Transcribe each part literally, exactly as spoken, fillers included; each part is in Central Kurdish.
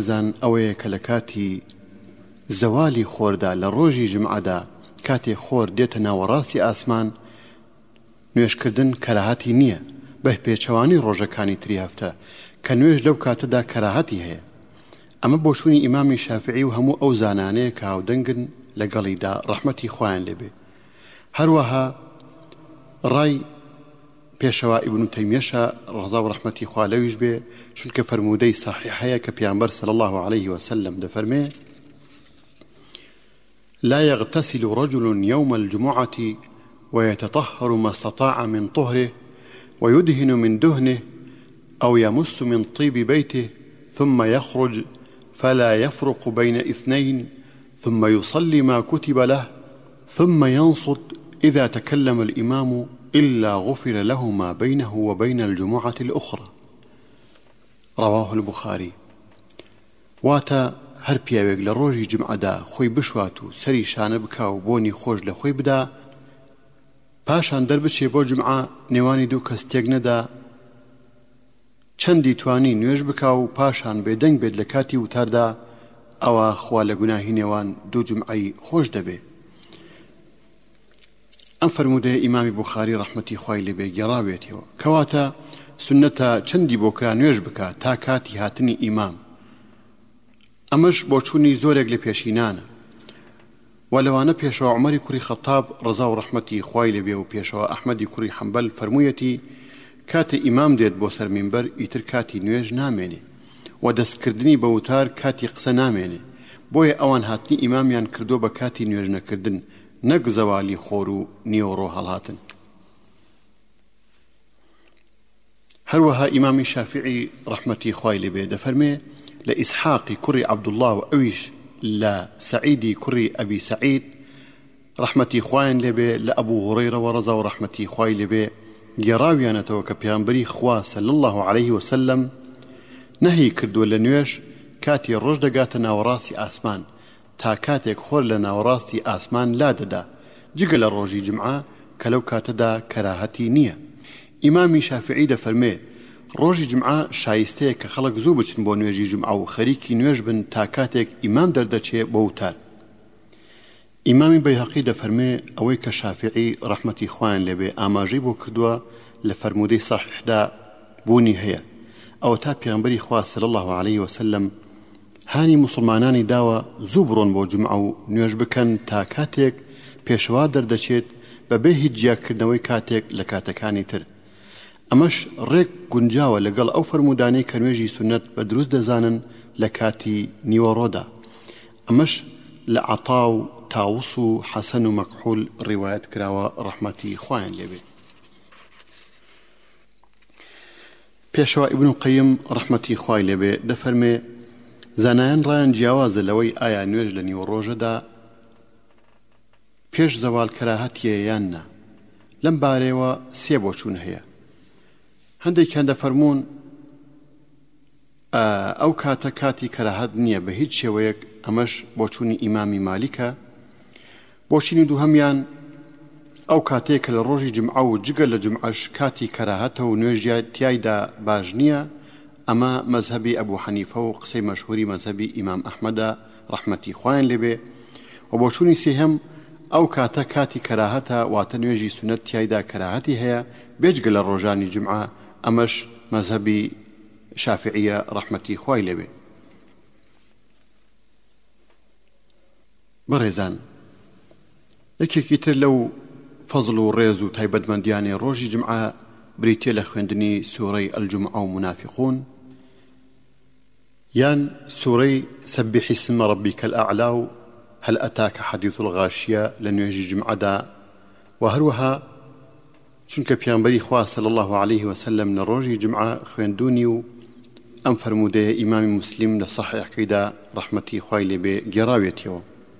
بزان ئەوەیە کە لە کاتی زەوالی خۆردا لە ڕۆژی جمعەدا کاتێ خۆر دێتە ناوەڕاستی ئاسمان نوێشکردن کەراهەتی نییە بە پێچەوانی ڕۆژەکانی تری هەفتە کە نوێژ لەو کاتەدا کەراهەتی هەیە. ئەمە بۆ شوونی ئیمامی شافعی و هەموو ئەو زانانەیە کە هاودەنگن لەگەڵیدا ڕەحمەتی خۆیان لێبێ. هەروەها ڕای پێشەوە ئیبن تەیمیەشە ڕەزا و ڕەحمەتی خوا لەویش بێ، چونکە فەرموودەی صحیحەیە کە پێغەمبەر صلی الله عليه وسلم دەفەرمێ: لا يغتسل رجل يوم الجمعة ويتطهر ما استطاع من طهره ويدهن من دهنه أو يمس من طيب بيته ثم يخرج فلا يفرق بين اثنين ثم يصلي ما كتب له ثم ينصت إذا تكلم الإمام إلا غفر له ما بينه وبين الجمعة الأخرى. رواه البخاري. واتا هەر پیاوێک لە ڕۆژی جمعەدا خۆی بشوات و سەری شانە بکا و بۆنی خۆش لە خۆی بدا، پاشان دەربچێ بۆ جمعە نێوانی دوو کەس تێک نەدا، چەندی توانی نوێژ بکا و پاشان بێدەنگ بێت لە کاتی وتاردا، ئەوە خوا لە گوناهی نێوان دوو جمعەی خۆش دەبێ. ئەم فەرموودەیە ئیمامی بوخاری ڕەحمەتی خوای لێبێ گێڕاوێتەوە، کەواتە سنەتە چەندی بۆ کرا نوێژ بکە تا کاتی هاتنی ئیمام. ئەمەش بۆ چوونی زۆرێک لە پێشینانە و لەوانە پێشەوە عومەری کوڕی خەتاب ڕەزا و ڕەحمەتی خوای لێبێ و پێشەوە ئەحمەدی کوڕی حەنبەل فەرموویەتی کاتێ ئیمام دێت بۆ سەر مینبەر ئیتر کاتی نوێژ نامێنێ و دەستکردنی بە وتار کاتی قسە نامێنێ، بۆیە ئەوان هاتنی ئیمامیان کردو بە کاتی نوێژ نەکردن، نەک زەوالی خۆر و نیوەڕۆ هەڵهاتن. هەروەها ئیمامی شافعی ڕەحمەتی خوای لێبێ دەفەرمێ لە ئیسحاقی کوڕی عەبدوڵڵاه و ئەویش لە سەعیدی کوڕی ئەبی سەعید ڕەحمەتی خوایان لێبێ لە ئەبوو هورەیرەوە ڕەزا و ڕەحمەتی خوای لێبێ گێڕاویانەتەوە کە پێغەمبەری خوا صلی الله عليه وسلم نەهی کردووە لە نوێژ کاتی ڕۆژ دەگاتە ناوەڕاستی ئاسمان تا کاتێک خۆر لە ناوەڕاستی ئاسمان لا دەدا، جگە لە ڕۆژی جمعە کە لەو کاتەدا کەراهەتی نییە. ئیمامی شافعی دەفەرمێ ڕۆژی جمعە شایستەیە کە خەڵک زوو بچن بۆ نوێژی جمعە و خەریکی نوێژ بن تا کاتێک ئیمام دەردەچێ بۆ وتار. ئیمامی بەیهەقی دەفەرمێ ئەوەی کە شافعی ڕەحمەتی خوایان لێبێ ئاماژەی بۆ کردووە لە فەرموودەی صحیحدا بوونی هەیە، ئەوە تا پێغەمبەری خوا صلی الله عليه وسلم هانی مسلمانانی داوە زوو بڕۆن بۆ جمعە و نوێژ بکەن تا کاتێک پێشەوا دەردەچێت بەبێ هیچ جیاکردنەوەی کاتێک لە کاتەکانی تر. ئەمەش ڕێک گونجاوە لەگەڵ ئەو فەرمودانەی کە نوێژی سونەت بە دروست دەزانن لە کاتی نیوەڕۆدا. ئەمەش لە عەتا و تاووس و حەسەن و مەکحوول ڕیوایەت کراوە ڕەحمەتی خوایان لێبێ. پێشەوە ئیبن قەیم ڕەحمەتی خوای لێبێ دەفەرمێ زانایان ڕایان جیاوازە لەوەی ئایا نوێژ لە نیوەڕۆژەدا پێش زەوال کەراهەتیە یان نا. لەم بارەیەوە سێ بۆچوون هەیە. هەندێکیان دەفەرموون ئەو کاتە کاتی کەراهەت نییە بە هیچ شێوەیەک، ئەمەش بۆچوونی ئیمامی مالیکە. بۆچینی دووهەمیان ئەو کاتەیە کە لە ڕۆژی جمعە و جگە لە جمعەش کاتی کەراهەتە و نوێژی تیایدا باش نییە، ئەمە مەذهبی ئەبوو حەنیفە و قسەی مەشهوری مەذهبی ئیمام ئەحمەدە ڕەحمەتی خوایان لێبێ. و بۆچوونی سێهەم ئەو کاتە کاتی کەراهەتە واتە نوێژی سونەت تیایدا کەراهەتی هەیە بێجگە لە ڕۆژانی جمعە، ئەمەش مەذهبی شافعیە ڕەحمەتی خوای لێبێ. بەڕێزان، یەکێکی تر لەو فەزڵ و ڕێز و تایبەتمەندیانی ڕۆژی جمعە بریتێ لە خوێندنی سوورەی ئەلجومعە و منافقون یان سوورەی سەبح اسم ربک الأعلى و هل ئەتاکە حەدیث الغاشیە لە نوێژی جمعەدا. و هەروەها چونکە پێغەمبەری خوا صلی الله عليه وسلم لە ڕۆژی جمعە خوێندوونی و ئەم فەرموودەیە ئیمامی موسلیم لە سەحیحەکەیدا ڕەحمەتی خوای لێبێ گێڕاوێتەوە.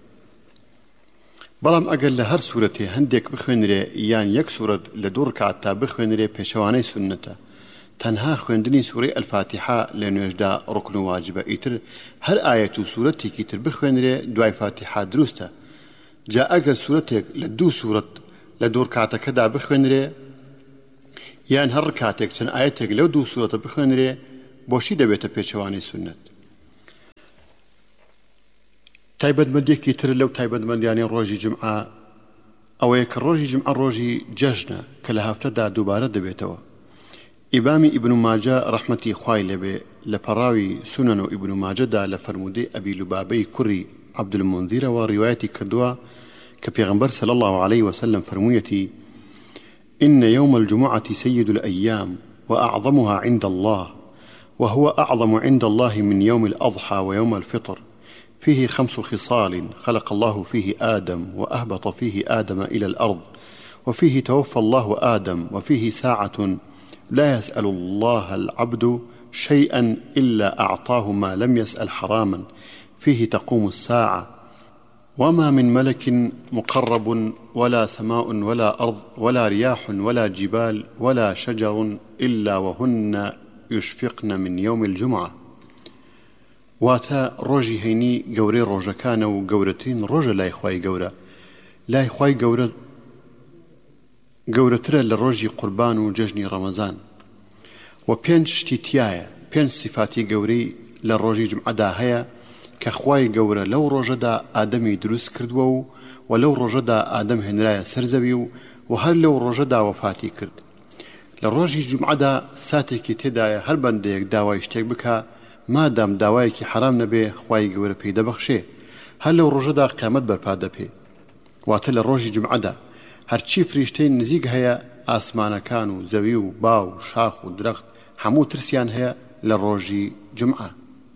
بەڵام ئەگەر لە هەر سوورەتێ هەندێک بخوێنرێ یان یەک سوورەت لە دوو ڕکعات تا بخوێنرێ پێشەوانەی سونەتە. تەنها خوێندنی سوورەی ئەلفاتیحە لە نوێژدا ڕوکن و واجبە، ئیتر هەر ئایەت و سوورەتێکی تر بخوێنرێ دوای فاتیحە دروستە. جا ئەگەر سوورەتێک لە دوو سوورەت لە دوو ڕکعاتەکەدا بخوێنرێ یان هەر ڕکعاتێک چەند ئایەتێک لەو دوو سوورەتە بخوێنرێ بۆشی دەبێتە پێچەوانەی سونەت. تایبەتمەندێکی تر لەو تایبەتمەندیانی ڕۆژی جمعە ئەوەیە کە ڕۆژی جمعە ڕۆژی جەژنە کە لە هەفتەدا دووبارە دەبێتەوە. ئیمامی ئیبن ماجە ڕەحمەتی خوای لەبێ لە پەڕاوی سونەن و ئیبن ماجەدا لە فەرمودەی ئەبی لوبابەی کوڕی عەبدولمونذیرەوە ڕیوایەتی کردووە کە پێغەمبەر صلی الله عليه وسلم فەرموویەتی: إن يوم الجمعة سيد الأيام وأعظمها عند الله، وهو أعظم عند الله من يوم الأضحى ويوم الفطر، فيه خمس خصال خلق الله فيه آدم وأهبط فيه آدم إلى الأرض، وفيه توفى الله آدم، وفيه ساعة لا يسأل الله العبد شيئا إلا أعطاه ما لم يسأل حراما، فيه تقوم الساعة، وما من ملك مقرب ولا سماء ولا أرض ولا رياح ولا جبال ولا شجر إلا وهن يشفقن من يوم الجمعة. واتا روجي هيني قوري روجا كانوا قورتين روجا لا يخواي قورا لا يخواي قورا قورا ترى للروجي قربان وججني رمضان، وبينج شتيتيايا بينج صفاتي قوري للروجي جمعة دا هيا كخواي قورا لو روجدا آدمي دروس كردوو، ولو روجدا آدم هنرايا سرزبيو، وهل لو روجدا وفاتي كرد. للروجي جمعة دا ساتيكي تدايا هل بنديك داواي اشتيك بكا ما دام داوايكي حرام نبي خواي قورا بيدا بخشي، هل لو روجدا قيامت برپادا بي. واتل الروجي جمعة دا هرچی فریشتين نزيق هيا آسمانا كانوا زويو باو شاخ ودرخت حمو ترسيان هيا للروجي جمعة.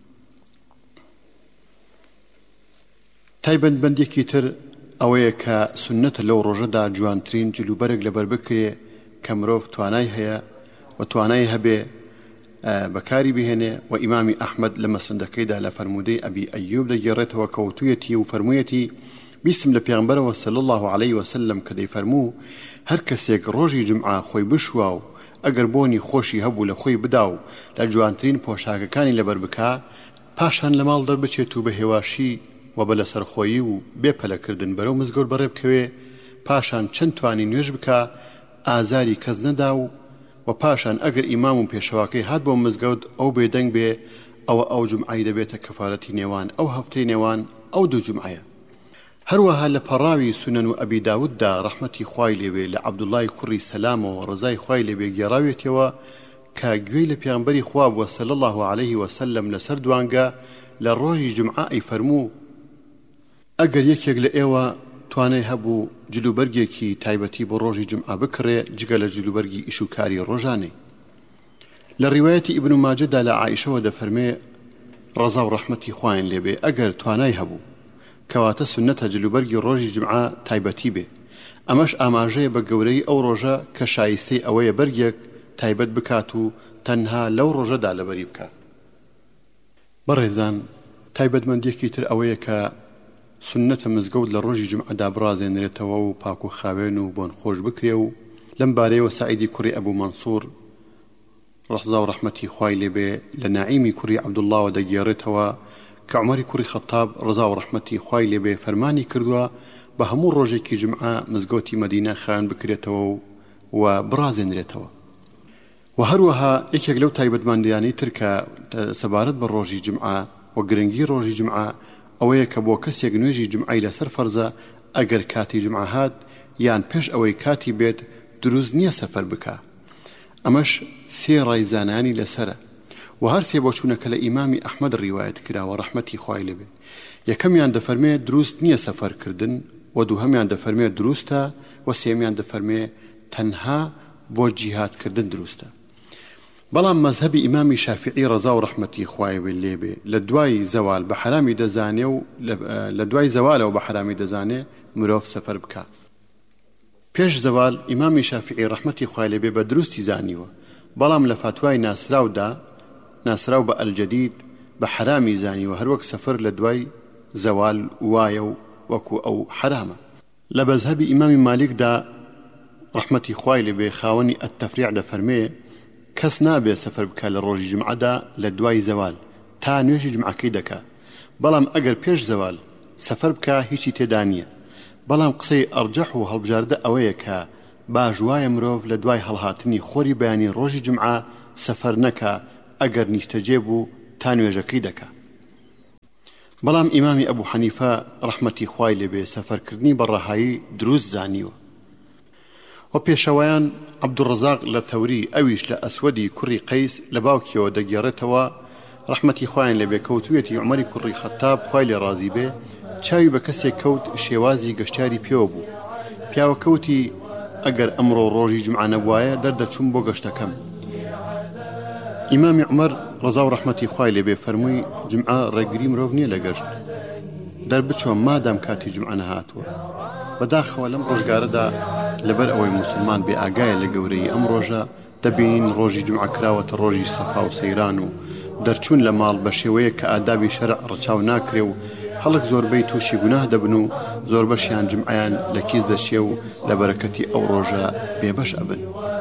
تایبەتمەندێکی تر ئەوەیە کە سنەتە لەو ڕۆژەدا جوانترین جلوبەرێک لەبەر بکرێ کە مرۆڤ توانای هەیە و توانای هەبێ بەکاری بهێنێ. و ئیمامی ئەحمەد لە مەسندەکەیدا لە فەرمودەی ئەبی ئەیوب دەگێڕێتەوە کەوتوویەتی و فەرموویەتی: بیستم لە پێغەمبەرەوە صلی الله عليه وسلم کە دەیفەرموو هەر کەسێک ڕۆژی جمعە خۆی بشوا و ئەگەر بۆنی خۆشی هەبوو لە خۆی بدا و لە جوانترین پۆشاکەکانی لەبەر بکا، پاشان لە ماڵ دەربچێت و بە هێواشی و بە لەسەرخۆیی و بێپەلەکردن بەرەو مزگەوت بەڕێ بکەوێ، پاشان چەند توانی نوێژ بکە ئازاری کەس نەدا و و پاشان ئەگەر ئیمام و پێشەواکەی هات بۆ مزگەوت ئەو بێدەنگ بێ، ئەوە ئەو جمعەی دەبێتە کەفارەتی نێوان ئەو هەفتەی نێوان ئەو دوو جمعەیە. هەروەها لە پەڕاوی سونەن و ئەبی داوددا ڕەحمەتی خوای لێبێ لە عەبدوڵای کوڕی سەلامەوە ڕزای خوای لێبێ گێڕاوێتەوە کە گوێی لە پێغەمبەری خوا بووە صلی الله عليه وسلم لەسەر دوانگە لە ڕۆژی جمعە ئەی فەرموو: ئەگەر یەکێک لە ئێوە توانای هەبوو جلوبەرگێکی تایبەتی بۆ ڕۆژی جمعە بکڕێ جگە لە جلوبەرگی ئیشوکاری ڕۆژانەی. لە ڕیوایەتی ئیبن ماجەدا لە عایشەوە دەفەرمێ ڕەزا و ڕەحمەتی خوایان لێبێ ئەگەر توانای هەبوو کەواتە سنەتە جلوبەرگی ڕۆژی جمعە تایبەتی بێ. ئەمەش ئاماژەیە بە گەورەی ئەو ڕۆژە کە شایستەی ئەوەیە بەرگێک تایبەت بکات و تەنها لەو ڕۆژەدا لەبەری بکات. بەڕێزان، تایبەتمەندێکی تر ئەوەیە کە سنەتە مزگەوت لە ڕۆژی جمعەدا بڕازێنرێتەوە و پاک و خاوێن و بۆن خۆش بکرێ و لەم بارەیەوە سعیدی کوڕی ئەبوو مەنسوور ڕەحزا و ڕەحمەتی خوای لێبێ لە نەعیمی کوڕی عەبدوڵڵاوە دەگێڕێتەوە کە عومەری کوڕی خەتاب ڕەزا و ڕەحمەتی خوای لێبێ فەرمانی کردووە بە هەموو ڕۆژێکی جمعە مزگەوتی مەدینە خاوێن بکرێتەوە و بڕازێنرێتەوە. و هەروەها یەکێک لەو تایبەتمەندیانەی تر کە سەبارەت بە ڕۆژی جمعە و گرنگی ڕۆژی جمعە ئەوەیە کە بۆ کەسێک نوێژی جمعەی لەسەر فەرزە ئەگەر کاتی جمعە هات یان پێش ئەوەی کاتی بێت دروست نییە سەفەر بکە. ئەمەش سێ ڕای زانانی لەسرە و هەر سێ بۆچوونەکە لە ئیمامی ئەحمەد ڕیوایەت کراوە ڕەحمەتی خوای لێبێ. یەکەمیان دەفەرمێ دروست نییە سەفەرکردن، و دووهەمیان دەفەرمێ دروستە، و سێمیان دەفەرمێ تەنها بۆ جیهادکردن دروستە. بەڵام مەذهبی ئیمامی شافعی ڕەزا و ڕەحمەتی خوای لێبێ لە دوای زەوال بە حرامی دەزانێ و لە دوای زەوالەوە بە حرامی دەزانێ مرۆڤ سەفەر بکە. پێش زەوال ئیمامی شافعی ڕەحمەتی خوای لێبێ بە دروستی زانیوە، بەڵام لە فاتوای ناسراودا ناسراو بە ئەلجەدید بە حرامی زانیوە هەروەک سەفەر لە دوای زەوال وایە و وەکو ئەو حرامە. لە مەذهبی ئیمامی مالیکدا ڕەحمەتی خوای لێبێ خاوەنی ئەتەفریع دەفەرمێ کەس نابێ سەفەر بکە لە ڕۆژی جمعەدا لە دوای زەوال تا نوێژی جمعەکەی دەکات، بەڵام ئەگەر پێش زەوال سەفەر بکە هیچی تێدا نییە. بەڵام قسەی ئەرجەح و هەڵبژاردە ئەوەیە کە باش وایە مرۆڤ لە دوای هەڵهاتنی خۆری بەیانی ڕۆژی جمعە سەفەر نەکە ئەگەر نیشتەجێ بوو تا نوێژەکەی دەکات. بەڵام ئیمامی ئەبوو حەنیفە ڕەحمەتی خوای لێبێ سەفەرکردنی بە ڕەهایی دروست زانیوە. و پێشەوەیان عەبدوڕەزاق لە تەوری ئەویش لە ئەسوەدی کوڕی قەیس لە باوکیەوە دەگێڕێتەوە ڕەحمەتی خوایان لێبێ کەوتوێتی عومەری کوڕی خەتاب خوای لێ ڕازی بێ چاوی بە کەسێک کەوت شێوازی گەشتیاری پێوە بوو. پیاوە کەوتی ئەگەر ئەمڕۆ ڕۆژی جومعە نەبوایە دەردەچووم بۆ گەشتەکەم. ئیمامی عومەر ڕەزا و ڕەحمەتی خوای لێبێ فەرمووی جومعە ڕێگری مرۆڤ نییە لە گەشت، دەربچۆ مادام کاتی جومعە نەهاتووە. بەداخەوە لەم ڕۆژگارەدا لەبەر ئەوەی موسڵمان بێ ئاگایە لە گەورەی ئەم ڕۆژە دەبینین ڕۆژی جومعە کراوەتە ڕۆژی سەفا و سەیران و دەرچوون لە ماڵ بە شێوەیە کە ئادابی شەرع ڕەچاو ناکرێ و خەڵک زۆربەی تووشی گوناه دەبن و زۆر بەشیان جمعیان لە کیس دەچێ و لە بەرەکەتی ئەو ڕۆژە بێبەش ئەبن.